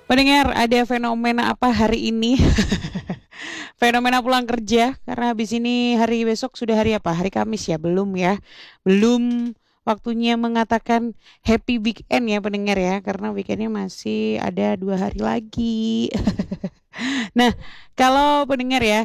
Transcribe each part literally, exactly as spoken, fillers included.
Pendengar, ada fenomena apa hari ini? Fenomena pulang kerja, karena habis ini hari besok sudah hari apa? Hari Kamis ya? Belum ya? Belum waktunya mengatakan happy weekend ya pendengar ya, karena weekendnya masih ada dua hari lagi. Nah, kalau pendengar ya,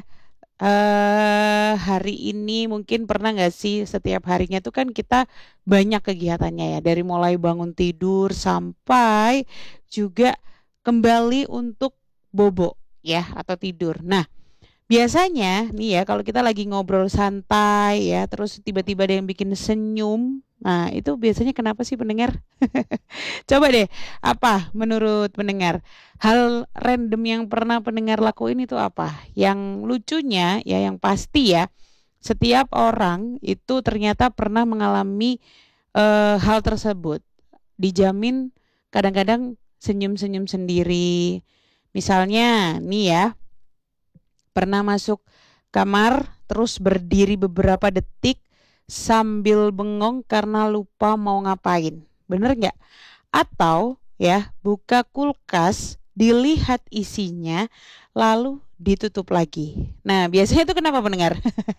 eh hari ini mungkin pernah nggak sih setiap harinya tuh kan kita banyak kegiatannya ya, dari mulai bangun tidur sampai juga kembali untuk bobo ya atau tidur. Nah, biasanya nih ya kalau kita lagi ngobrol santai ya, terus tiba-tiba ada yang bikin senyum. Nah, itu biasanya kenapa sih pendengar? Coba deh, apa menurut pendengar? Hal random yang pernah pendengar lakuin itu apa? Yang lucunya ya yang pasti ya, setiap orang itu ternyata pernah mengalami eh, hal tersebut. Dijamin kadang-kadang senyum-senyum sendiri. Misalnya nih ya, pernah masuk kamar terus berdiri beberapa detik sambil bengong karena lupa mau ngapain. Bener nggak? Atau ya buka kulkas, dilihat isinya, lalu ditutup lagi. Nah biasanya itu kenapa pendengar?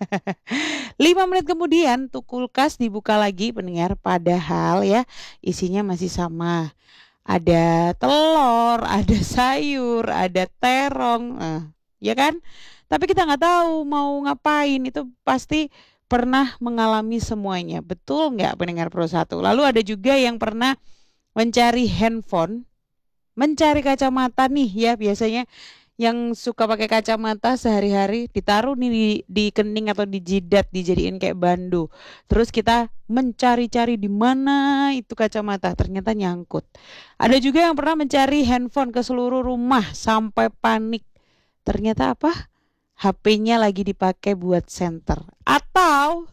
Lima menit kemudian tuh kulkas dibuka lagi pendengar. Padahal ya isinya masih sama. Ada telur, ada sayur, ada terong, eh, ya kan? Tapi kita nggak tahu mau ngapain. Itu pasti pernah mengalami semuanya. Betul nggak pendengar Pro Satu? Lalu ada juga yang pernah mencari handphone, mencari kacamata nih ya biasanya yang suka pakai kacamata sehari-hari ditaruh nih di, di kening atau di jidat dijadiin kayak bandu. Terus kita mencari-cari di mana itu kacamata ternyata nyangkut. Ada juga yang pernah mencari handphone ke seluruh rumah sampai panik. Ternyata apa? H P-nya lagi dipakai buat center. Atau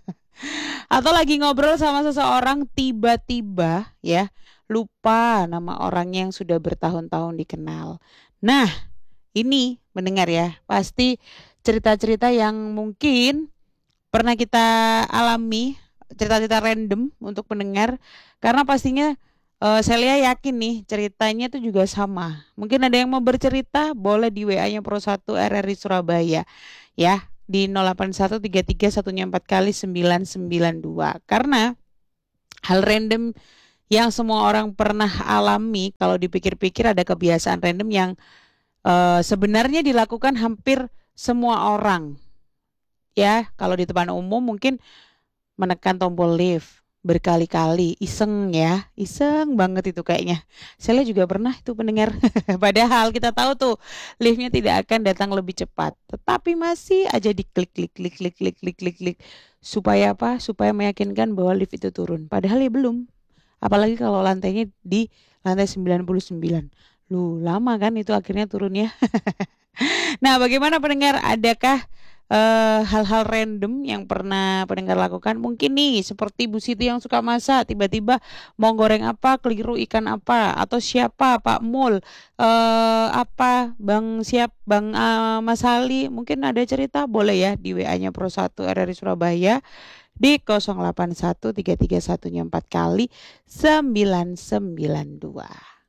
atau lagi ngobrol sama seseorang tiba-tiba ya lupa nama orangnya yang sudah bertahun-tahun dikenal. Nah, ini mendengar ya, pasti cerita-cerita yang mungkin pernah kita alami, cerita-cerita random untuk pendengar, karena pastinya eh, Celia yakin nih ceritanya itu juga sama. Mungkin ada yang mau bercerita, boleh di W A-nya Pro satu R R I Surabaya ya di nol delapan satu tiga tiga satunya empat kali sembilan sembilan dua. Karena hal random yang semua orang pernah alami kalau dipikir-pikir ada kebiasaan random yang eh, sebenarnya dilakukan hampir semua orang. Ya, kalau di depan umum mungkin menekan tombol lift berkali-kali, iseng ya, iseng banget itu kayaknya. Saya juga pernah itu pendengar. Padahal kita tahu tuh liftnya tidak akan datang lebih cepat, tetapi masih aja diklik klik klik klik klik klik klik klik supaya apa? Supaya meyakinkan bahwa lift itu turun. Padahal ya belum. Apalagi kalau lantainya di lantai sembilan puluh sembilan. Lu lama kan itu akhirnya turunnya. Nah, bagaimana pendengar? Adakah eh, hal-hal random yang pernah pendengar lakukan? Mungkin nih, seperti Bu Siti yang suka masak, tiba-tiba mau goreng apa, keliru ikan apa, atau siapa Pak Mul, eh, apa Bang siap Bang eh, Mas Ali, mungkin ada cerita, boleh ya di W A-nya Pro satu R R I Surabaya di nol delapan satu tiga tiga satu empat kali sembilan sembilan dua.